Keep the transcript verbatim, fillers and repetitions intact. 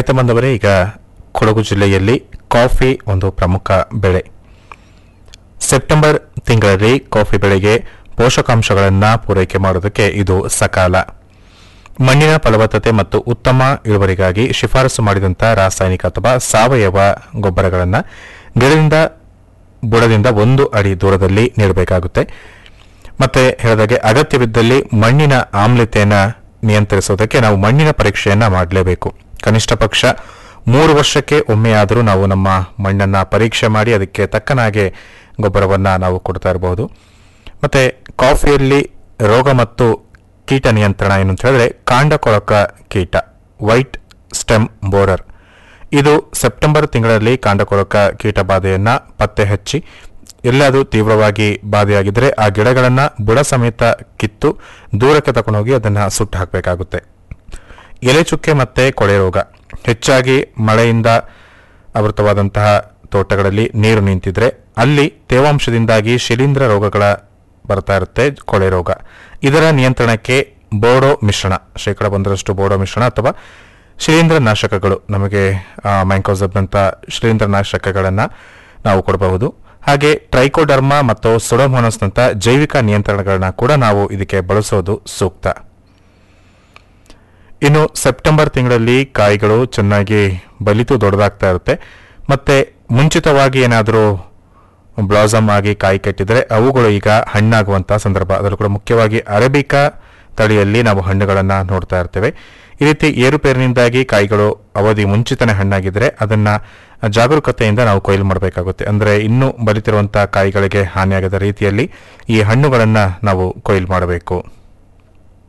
ರೈತ ಬಾಂಧವರೇ, ಈಗ ಕೊಡಗು ಜಿಲ್ಲೆಯಲ್ಲಿ ಕಾಫಿ ಒಂದು ಪ್ರಮುಖ ಬೆಳೆ. ಸೆಪ್ಟೆಂಬರ್ ತಿಂಗಳಲ್ಲಿ ಕಾಫಿ ಬೆಳೆಗೆ ಪೋಷಕಾಂಶಗಳನ್ನು ಪೂರೈಕೆ ಮಾಡುವುದಕ್ಕೆ ಇದು ಸಕಾಲ. ಮಣ್ಣಿನ ಫಲವತ್ತತೆ ಮತ್ತು ಉತ್ತಮ ಇಳುವರಿಗಾಗಿ ಶಿಫಾರಸು ಮಾಡಿದಂಥ ರಾಸಾಯನಿಕ ಅಥವಾ ಸಾವಯವ ಗೊಬ್ಬರಗಳನ್ನು ಗಿಡದಿಂದ ಬುಡದಿಂದ ಒಂದು ಅಡಿ ದೂರದಲ್ಲಿ ನೀಡಬೇಕಾಗುತ್ತೆ. ಮತ್ತೆ ಹೇಳಿದಾಗೆ ಅಗತ್ಯವಿದ್ದಲ್ಲಿ ಮಣ್ಣಿನ ಆಮ್ಲತೆಯನ್ನು ನಿಯಂತ್ರಿಸುವುದಕ್ಕೆ ನಾವು ಮಣ್ಣಿನ ಪರೀಕ್ಷೆಯನ್ನು ಮಾಡಲೇಬೇಕು. ಕನಿಷ್ಠ ಪಕ್ಷ ಮೂರು ವರ್ಷಕ್ಕೆ ಒಮ್ಮೆಯಾದರೂ ನಾವು ನಮ್ಮ ಮಣ್ಣನ್ನು ಪರೀಕ್ಷೆ ಮಾಡಿ ಅದಕ್ಕೆ ತಕ್ಕನಾಗೆ ಗೊಬ್ಬರವನ್ನು ನಾವು ಕೊಡ್ತಾ ಇರಬಹುದು. ಮತ್ತು ಕಾಫಿಯಲ್ಲಿ ರೋಗ ಮತ್ತು ಕೀಟ ನಿಯಂತ್ರಣ ಏನು ಅಂತ ಹೇಳಿದ್ರೆ ಕಾಂಡ ಕೊರಕ ಕೀಟ ವೈಟ್ ಸ್ಟೆಮ್ ಬೋರರ್ ಇದು ಸೆಪ್ಟೆಂಬರ್ ತಿಂಗಳಲ್ಲಿ ಕಾಂಡ ಕೊರಕ ಕೀಟ ಬಾಧೆಯನ್ನು ಪತ್ತೆ ಹಚ್ಚಿ ಎಲ್ಲಾದರೂ ತೀವ್ರವಾಗಿ ಬಾಧೆಯಾಗಿದ್ದರೆ ಆ ಗಿಡಗಳನ್ನು ಬುಡ ಸಮೇತ ಕಿತ್ತು ದೂರಕ್ಕೆ ತಗೊಂಡೋಗಿ ಅದನ್ನು ಸುಟ್ಟು ಹಾಕಬೇಕಾಗುತ್ತೆ. ಎಲೆ ಚುಕ್ಕೆ ಮತ್ತು ಕೊಳೆ ರೋಗ ಹೆಚ್ಚಾಗಿ ಮಳೆಯಿಂದ ಆವೃತವಾದಂತಹ ತೋಟಗಳಲ್ಲಿ ನೀರು ನಿಂತಿದ್ರೆ ಅಲ್ಲಿ ತೇವಾಂಶದಿಂದಾಗಿ ಶಿಲೀಂಧ್ರ ರೋಗಗಳ ಬರ್ತಾ ಇರುತ್ತೆ. ಕೊಳೆ ರೋಗ ಇದರ ನಿಯಂತ್ರಣಕ್ಕೆ ಬೋಡೋ ಮಿಶ್ರಣ ಶೇಕಡ ಒಂದರಷ್ಟು ಬೋಡೋ ಮಿಶ್ರಣ ಅಥವಾ ಶಿಲೀಂಧ್ರ ನಾಶಕಗಳು ನಮಗೆ ಮ್ಯಾಂಕೋಸಬ್ನಂಥ ಶಿಲೀಂಧ್ರ ನಾಶಕಗಳನ್ನು ನಾವು ಕೊಡಬಹುದು. ಹಾಗೆ ಟ್ರೈಕೋಡರ್ಮಾ ಮತ್ತು ಸುಡೋಮೋನಸ್ನಂಥ ಜೈವಿಕ ನಿಯಂತ್ರಣಗಳನ್ನ ಕೂಡ ನಾವು ಇದಕ್ಕೆ ಬಳಸೋದು ಸೂಕ್ತ. ಇನ್ನು ಸೆಪ್ಟೆಂಬರ್ ತಿಂಗಳಲ್ಲಿ ಕಾಯಿಗಳು ಚೆನ್ನಾಗಿ ಬಲಿತು ದೊಡ್ಡದಾಗ್ತಾ ಇರುತ್ತೆ. ಮತ್ತೆ ಮುಂಚಿತವಾಗಿ ಏನಾದರೂ ಬ್ಲಾಸಮ್ ಆಗಿ ಕಾಯಿ ಕಟ್ಟಿದರೆ ಅವುಗಳು ಈಗ ಹಣ್ಣಾಗುವಂತಹ ಸಂದರ್ಭ. ಅದರಲ್ಲೂ ಕೂಡ ಮುಖ್ಯವಾಗಿ ಅರೇಬಿಕಾ ತಳಿಯಲ್ಲಿ ನಾವು ಹಣ್ಣುಗಳನ್ನು ನೋಡ್ತಾ ಇರ್ತೇವೆ. ಈ ರೀತಿ ಏರುಪೇರಿನಿಂದಾಗಿ ಕಾಯಿಗಳು ಅವಧಿ ಮುಂಚಿತನೇ ಹಣ್ಣಾಗಿದ್ರೆ ಅದನ್ನ ಜಾಗರೂಕತೆಯಿಂದ ನಾವು ಕೊಯ್ಲು ಮಾಡಬೇಕಾಗುತ್ತೆ. ಅಂದರೆ ಇನ್ನೂ ಬಲಿತಿರುವಂತಹ ಕಾಯಿಗಳಿಗೆ ಹಾನಿಯಾಗದ ರೀತಿಯಲ್ಲಿ ಈ ಹಣ್ಣುಗಳನ್ನು ನಾವು ಕೊಯ್ಲು ಮಾಡಬೇಕು.